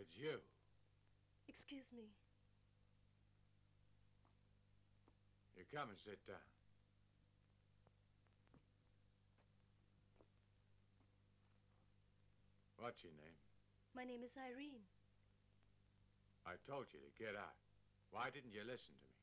It's you. Excuse me. You come and sit down. What's your name? My name is Irene. I told you to get out. Why didn't you listen to me?